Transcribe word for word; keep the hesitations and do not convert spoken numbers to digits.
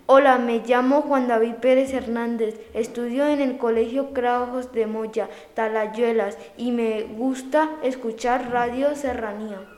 Hola, me llamo Juan David Pérez Hernández, estudio en el Colegio Kraujos de Moya, Talayuelas, y me gusta escuchar Radio Serranía.